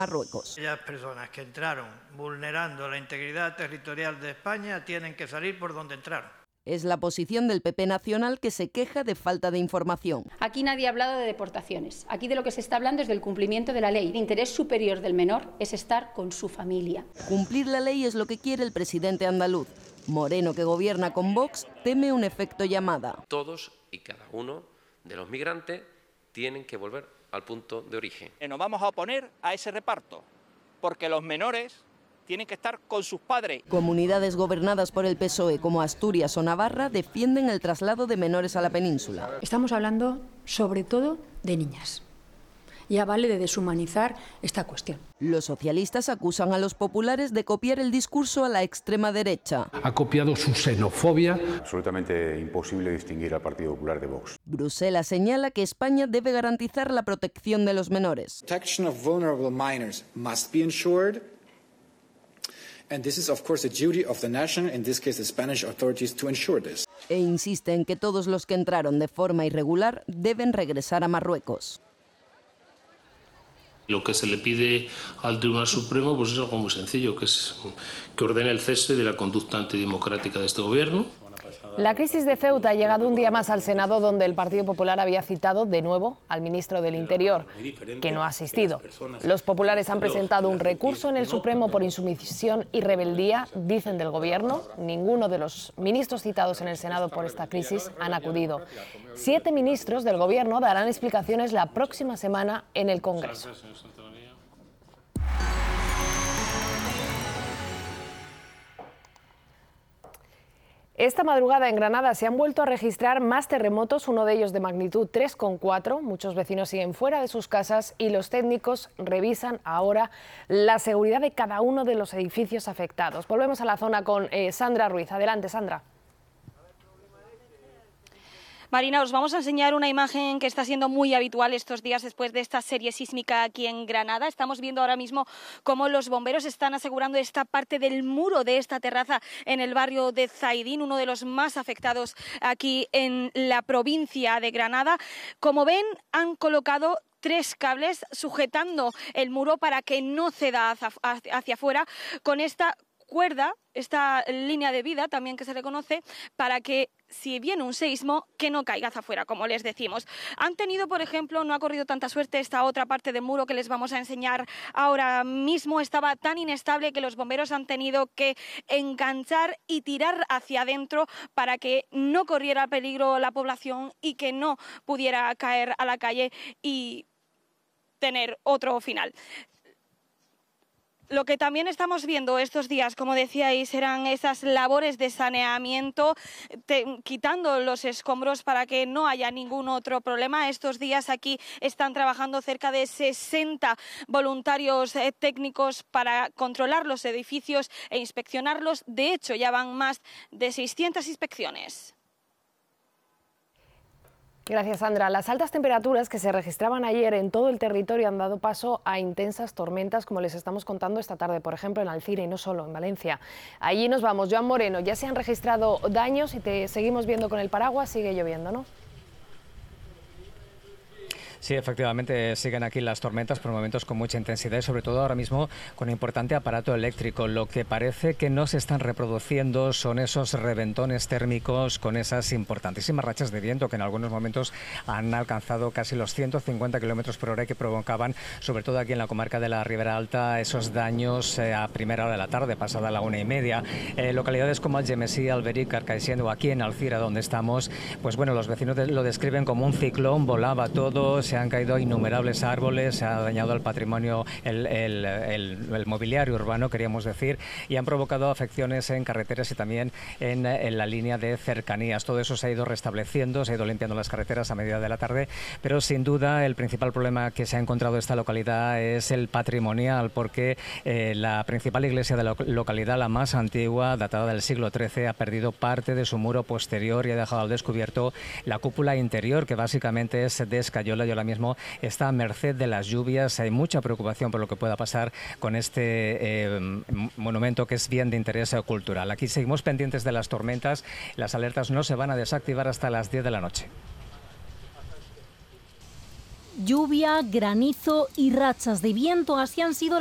Marruecos. Aquellas personas que entraron vulnerando la integridad territorial de España tienen que salir por donde entraron. Es la posición del PP nacional, que se queja de falta de información. Aquí nadie ha hablado de deportaciones. Aquí de lo que se está hablando es del cumplimiento de la ley. El interés superior del menor es estar con su familia. Cumplir la ley es lo que quiere el presidente andaluz. Moreno, que gobierna con Vox, teme un efecto llamada. Todos y cada uno de los migrantes tienen que volver al punto de origen. Nos vamos a oponer a ese reparto, porque los menores tienen que estar con sus padres. Comunidades gobernadas por el PSOE como Asturias o Navarra defienden el traslado de menores a la península. Estamos hablando sobre todo de niñas. Ya vale de deshumanizar esta cuestión. Los socialistas acusan a los populares de copiar el discurso a la extrema derecha. Ha copiado su xenofobia. Absolutamente imposible distinguir al Partido Popular de Vox. Bruselas señala que España debe garantizar la protección de los menores. Protection of vulnerable minors must be ensured. And this is, of course, the duty of the nation, in this case the Spanish authorities, to ensure this. E insiste en que todos los que entraron de forma irregular deben regresar a Marruecos. Lo que se le pide al Tribunal Supremo pues es algo muy sencillo, que es que ordene el cese de la conducta antidemocrática de este gobierno. La crisis de Ceuta ha llegado un día más al Senado, donde el Partido Popular había citado de nuevo al ministro del Interior, que no ha asistido. Los populares han presentado un recurso en el Supremo por insumisión y rebeldía, dicen del Gobierno. Ninguno de los ministros citados en el Senado por esta crisis han acudido. 7 ministros del Gobierno darán explicaciones la próxima semana en el Congreso. Esta madrugada en Granada se han vuelto a registrar más terremotos, uno de ellos de magnitud 3,4. Muchos vecinos siguen fuera de sus casas y los técnicos revisan ahora la seguridad de cada uno de los edificios afectados. Volvemos a la zona con Sandra Ruiz. Adelante, Sandra. Marina, os vamos a enseñar una imagen que está siendo muy habitual estos días después de esta serie sísmica aquí en Granada. Estamos viendo ahora mismo cómo los bomberos están asegurando esta parte del muro de esta terraza en el barrio de Zaidín, uno de los más afectados aquí en la provincia de Granada. Como ven, han colocado 3 cables sujetando el muro para que no ceda hacia afuera con esta cuerda, esta línea de vida también que se le conoce, para que si viene un seísmo, que no caiga hacia afuera, como les decimos. Han tenido, por ejemplo, no ha corrido tanta suerte esta otra parte del muro que les vamos a enseñar ahora mismo. Estaba tan inestable que los bomberos han tenido que enganchar y tirar hacia adentro para que no corriera peligro la población y que no pudiera caer a la calle y tener otro final. Lo que también estamos viendo estos días, como decíais, eran esas labores de saneamiento, quitando los escombros para que no haya ningún otro problema. Estos días aquí están trabajando cerca de 60 voluntarios técnicos para controlar los edificios e inspeccionarlos. De hecho, ya van más de 600 inspecciones. Gracias, Sandra. Las altas temperaturas que se registraban ayer en todo el territorio han dado paso a intensas tormentas, como les estamos contando esta tarde, por ejemplo, en Alcira y no solo, en Valencia. Allí nos vamos. Joan Moreno, ya se han registrado daños y te seguimos viendo con el paraguas, sigue lloviendo, ¿no? Sí, efectivamente siguen aquí las tormentas por momentos con mucha intensidad y sobre todo ahora mismo con importante aparato eléctrico. Lo que parece que no se están reproduciendo son esos reventones térmicos con esas importantísimas rachas de viento que en algunos momentos han alcanzado casi los 150 kilómetros por hora que provocaban, sobre todo aquí en la comarca de la Ribera Alta, esos daños a primera hora de la tarde, pasada la 1:30. Localidades como Algemesí, Alberic, Carcaixent o aquí en Alcira, donde estamos, pues bueno, los vecinos lo describen como un ciclón, volaba todo, se han caído innumerables árboles, se ha dañado el patrimonio, el mobiliario urbano, queríamos decir, y han provocado afecciones en carreteras y también en la línea de cercanías. Todo eso se ha ido restableciendo, se ha ido limpiando las carreteras a medida de la tarde, pero sin duda el principal problema que se ha encontrado esta localidad es el patrimonial, porque la principal iglesia de la localidad, la más antigua, datada del siglo XIII, ha perdido parte de su muro posterior y ha dejado al descubierto la cúpula interior, que básicamente es de escayola y ahora mismo está a merced de las lluvias. Hay mucha preocupación por lo que pueda pasar con este monumento, que es bien de interés cultural. Aquí seguimos pendientes de las tormentas. Las alertas no se van a desactivar hasta las 10 de la noche. lluvia, granizo y rachas de viento. Así han sido